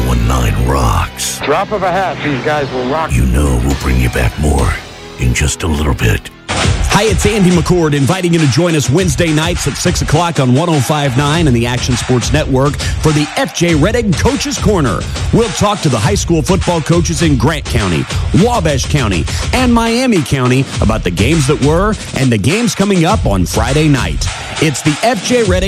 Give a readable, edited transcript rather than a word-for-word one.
1019 rocks. Drop of a hat, these guys will rock. You know we'll bring you back more in just a little bit. Hi, it's Andy McCord inviting you to join us Wednesday nights at 6 o'clock on 105.9 and the Action Sports Network for the FJ Rettig Coaches Corner. We'll talk to the high school football coaches in Grant County, Wabash County, and Miami County about the games that were and the games coming up on Friday night. It's the FJ Rettig